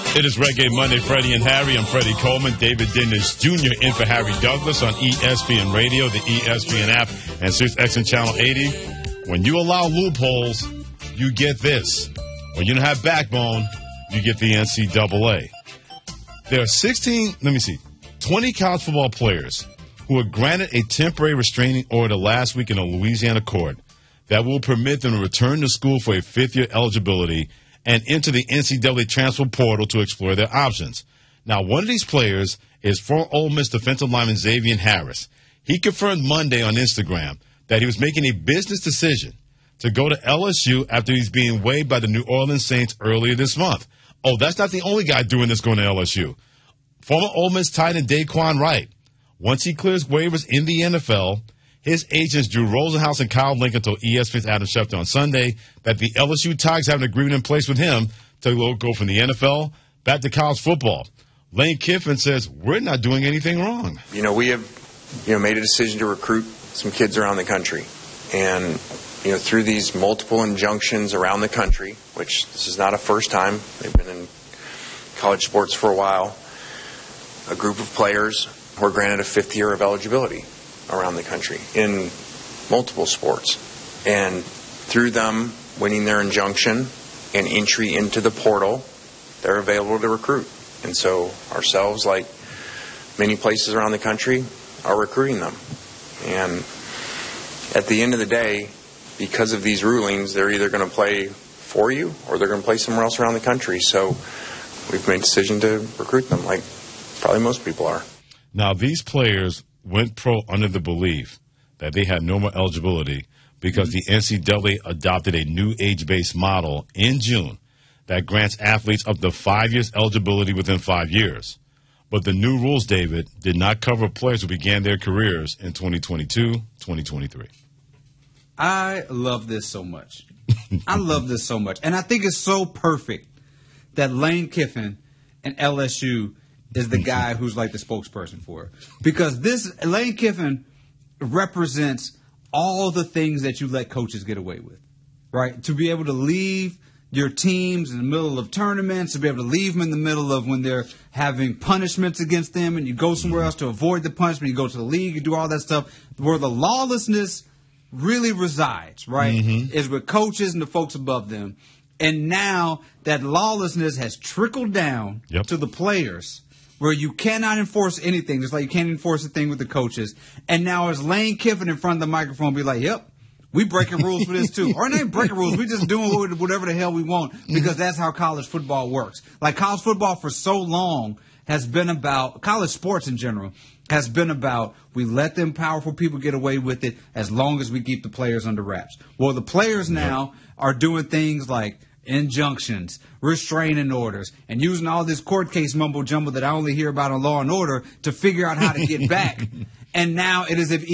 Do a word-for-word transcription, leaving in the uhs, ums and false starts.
It is Reggae Monday, Freddie and Harry. I'm Freddie Coleman. David Dennis Junior in for Harry Douglas on E S P N Radio, the E S P N app, and Sirius X M Channel eighty. When you allow loopholes, you get this. When you don't have backbone, you get the N C double A. There are sixteen, let me see, twenty college football players who were granted a temporary restraining order last week in a Louisiana court that will permit them to return to school for a fifth-year eligibility and enter the N C double A transfer portal to explore their options. Now, one of these players is former Ole Miss defensive lineman Xavier Harris. He confirmed Monday on Instagram that he was making a business decision to go to L S U after he's being waived by the New Orleans Saints earlier this month. Oh, that's not the only guy doing this going to L S U. Former Ole Miss tight end Daquan Wright, once he clears waivers in the N F L, his agents Drew Rosenhaus and Kyle Lincoln told E S P N's Adam Schefter on Sunday that the L S U Tigers have an agreement in place with him to go from the N F L back to college football. Lane Kiffin says, we're not doing anything wrong. You know, we have, you know, made a decision to recruit some kids around the country. And, you know, through these multiple injunctions around the country, which this is not a first time, they've been in college sports for a while, a group of players were granted a fifth year of eligibility around the country in multiple sports. And through them winning their injunction and entry into the portal, they're available to recruit. And so ourselves, like many places around the country, are recruiting them. And at the end of the day, because of these rulings, they're either going to play for you or they're going to play somewhere else around the country. So we've made a decision to recruit them, like probably most people are. Now, these players went pro under the belief that they had no more eligibility because the N C double A adopted a new age-based model in June that grants athletes up to five years eligibility within five years. But the new rules, David, did not cover players who began their careers in twenty twenty-two, twenty twenty-three. I love this so much. I love this so much. And I think it's so perfect that Lane Kiffin and L S U is the guy who's like the spokesperson for it. Because this Lane Kiffin represents all the things that you let coaches get away with, right? To be able to leave your teams in the middle of tournaments, to be able to leave them in the middle of when they're having punishments against them, and you go somewhere else to avoid the punishment, you go to the league, you do all that stuff, where the lawlessness really resides, right, mm-hmm. is with coaches and the folks above them. And now that lawlessness has trickled down yep. to the players, where you cannot enforce anything, just like you can't enforce a thing with the coaches. And now it's Lane Kiffin in front of the microphone be like, yep, we breaking rules for this too. Or it ain't breaking rules, we just doing whatever the hell we want, because that's how college football works. Like college football for so long has been about, college sports in general, has been about we let them powerful people get away with it as long as we keep the players under wraps. Well, the players now are doing things like injunctions, restraining orders, and using all this court case mumbo jumbo that I only hear about on Law and Order to figure out how to get back. And now it is if